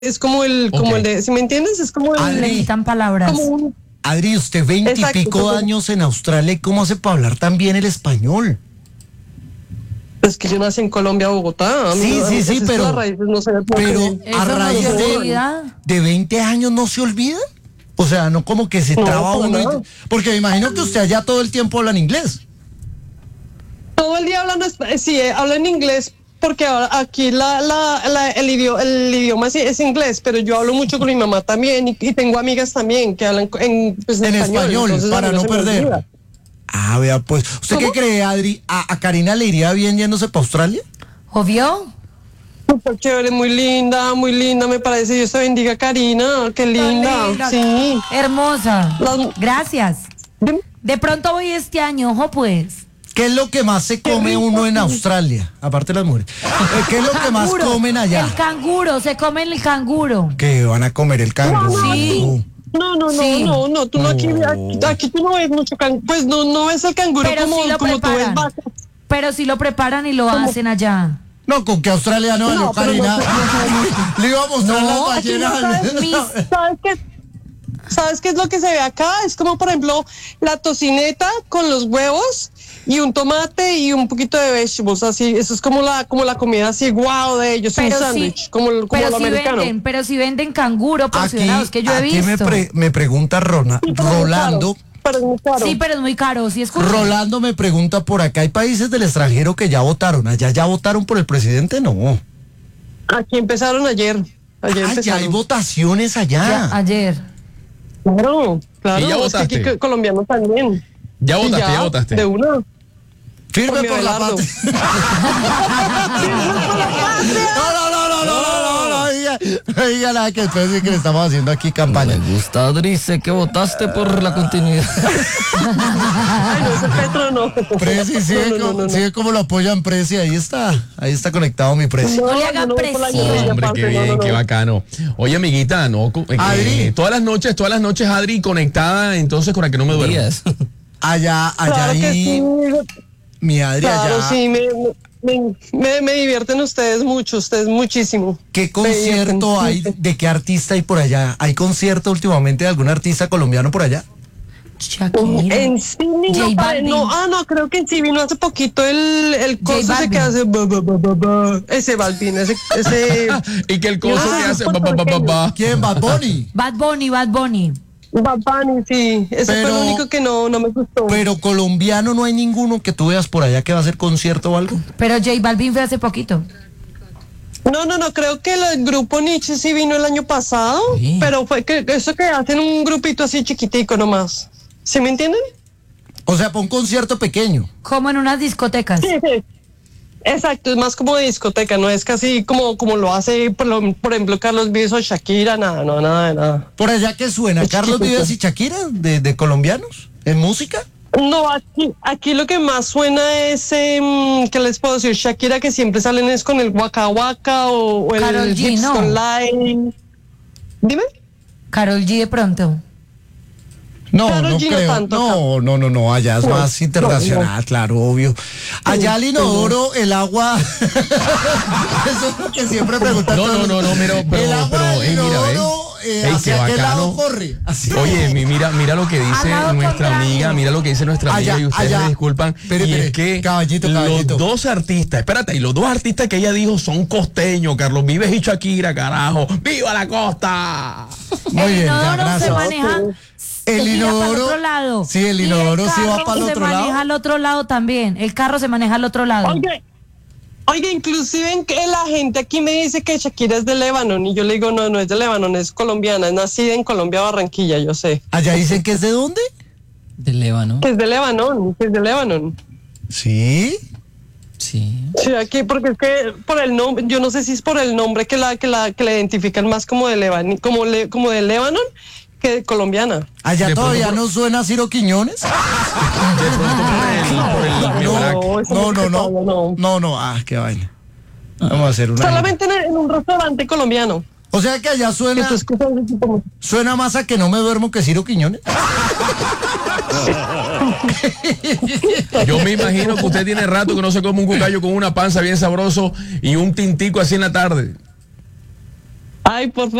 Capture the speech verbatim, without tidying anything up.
es como el, Ok. como el de, ¿si me entiendes? Es como el, Adri. Necesitan palabras. como un, Adri, usted veinte y Exacto, pico exacto. años en Australia, ¿y cómo hace para hablar tan bien el español? es que yo nací en Colombia, Bogotá. A mí Sí, no- a sí, mí sí, esas pero- raíces no se me Pero pueden- Eso a no raíz se de, olvida. de veinte años no se olvida. O sea, no como que se No, traba para uno. y- nada. porque me imagino que usted allá todo el tiempo habla en inglés. todo el día hablando, espa- sí, eh, hablo en inglés, porque ahora aquí la, la, la- el, idioma, el idioma es, es inglés, pero yo hablo mucho con mi mamá también y, y tengo amigas también que hablan en, pues, en En español, español, entonces a para mí no se me olvida. perder. Ah, vea, pues. ¿Usted ¿Cómo? qué cree, Adri? ¿A, a Karina le iría bien yéndose para Australia? ¿Obvio? Súper chévere, muy linda, muy linda, me parece. Dios te bendiga, Karina, qué linda. Linda. Sí. Hermosa. Las- Gracias. Dime. De pronto voy este año, ojo pues. ¿Qué es lo que más se come uno en Australia? Aparte de las mujeres. Eh, ¿Qué es lo que más Canguro. comen allá? El canguro, se come el canguro. Que van a comer el canguro. Sí. No, no, no, Sí. no, no, tú no, aquí, No. aquí, aquí tú no ves mucho canguro, pues no, no ves el canguro Pero como, sí lo como tú ves preparan. vacas. Pero si lo preparan y lo ¿Cómo? hacen allá. No, con que australiano, No, no, pero Karina. no- Le iba a mostrar No, las Aquí no ballenas. sabes, Mis- ¿sabes qué? ¿Sabes qué es lo que se ve acá? Es como, por ejemplo, la tocineta con los huevos y un tomate y un poquito de vegetables, así. Eso es como la, como la comida así, guau, de ellos, un Pero sí, sándwich, como, el- como pero lo sí americano. venden, pero si venden canguro Aquí, porcionados, que yo he aquí me, visto. pre- me pregunta Rona- Sí, pero es muy Rolando. caro, pero es muy caro. Sí, pero es muy caro, sí escucho. Rolando me pregunta por acá, ¿hay países del extranjero que ya votaron? ¿Allá ya votaron por el presidente? No. Aquí empezaron ayer. Ayer Ah, ya hay empezaron. votaciones allá. Ya, ayer. Claro, claro. ¿Y ya es que votaste? aquí co- colombianos también. Ya Sí, votaste, ya votaste. De una. Firme Por mi por la Abelardo. patria. No, no, no, no, no, no, no, no, diga, no diga nada que después de que le estamos haciendo aquí campaña. Me gusta, Adri, sé que votaste por la continuidad. Ay, no, ese Petro no. Preci, sigue, No, no, como, no, no, no. sigue como lo apoyan Preci, ahí está, ahí está conectado mi Preci. No le yo hagan voy por la presión. guerrilla, Hombre, parce, qué no, bien, no, qué no. bacano. Oye, amiguita, no, eh, Adri. todas las noches, todas las noches, Adri, conectada, entonces con la que no me duermo. Días. Allá, allá Claro que ahí, sí. mi Adri, Claro, allá. sí, me, me, me, me divierten ustedes mucho, ustedes muchísimo. ¿Qué concierto Me hay? divierten. ¿De qué artista hay por allá? ¿Hay concierto últimamente de algún artista colombiano por allá? Shakira. En sí, J no, pa- Balvin. no, ah, no, creo que en sí vino hace poquito el, el J coso ese que Balvin. hace, ba, ba, ba, ba, ba. ese Balvin, ese, ese Y que el coso Ah, que hace. es ba, ba, ba, ba, ba. ¿Quién? Bad Bunny. Bad Bunny, Bad Bunny. Bad Bunny, sí, ese fue Pero- el único que no, no me gustó. Pero colombiano no hay ninguno que tú veas por allá que va a hacer concierto o algo. Pero J Balvin fue hace poquito. No, no, no, creo que el grupo Nietzsche sí vino el año pasado, Sí. pero fue que eso que hacen un grupito así chiquitico nomás. ¿Sí me entienden? O sea, para un concierto pequeño. Como en unas discotecas. Sí, sí. Exacto, es más como de discoteca, no es casi como, como lo hace, por, lo- por ejemplo, Carlos Vives o Shakira, nada, no, nada de nada. Por allá que suena, Es Carlos chiquito. Vives y Shakira, de, de colombianos, en música. No, aquí, aquí lo que más suena es, em, ¿qué les puedo decir? Shakira, que siempre salen es con el Waka Waka o, o el Karol G, Hips ¿no? Online. Dime. Karol G de pronto. No, Karol no G no creo. tanto, No, no, no, no, allá es No, más internacional, claro, obvio. Allá al inodoro, el agua. Eso es lo que siempre preguntan. No, todo el no, mundo. no, no, pero- pero- el agua pero, del ey, mira, ve. inodoro, eh, Ey, ¿hacia qué qué lado bacano. corre? Así. Oye, mi- mira, mira lo que Al dice lado nuestra contrario. amiga, mira lo que dice nuestra amiga Allá, y ustedes allá. me disculpan. Espere, y espere, es que caballito, los caballito. dos artistas, espérate, y los dos artistas que ella dijo son costeños, Carlos Vives y Shakira, carajo. ¡Viva la costa! Muy el bien, ya, inodoro se gracias. maneja. El se gira para inodoro- otro lado. sí, el Y inodoro sí va carro para el otro se lado. maneja al otro lado también. El carro se maneja al otro lado. Oye, oye, inclusive en que la gente aquí me dice que Shakira es de Líbano y yo le digo, no, no es de Líbano, es colombiana, es nacida en Colombia, Barranquilla, yo sé. Allá dicen que es de dónde. De Líbano. Que es de Líbano, que es de Líbano. Sí. Sí. Sí, aquí, porque es que por el nombre, yo no sé si es por el nombre que la que la que la identifican más como de Líbano, como le, como de Líbano que de colombiana. Allá De todavía pronto- no suena Ciro Quiñones. De pronto por el, por el Mebarak. No, eso No, es no, que no. todavía no. No, no, ah, qué vaina. Vamos a hacer una. Solamente en, en un restaurante colombiano. O sea que allá suena, Entonces, ¿qué tal ese tipo? suena más a que no me duermo que Ciro Quiñones. Yo me imagino que usted tiene rato que no se come un cucayo con una panza bien sabroso y un tintico así en la tarde. Ay, por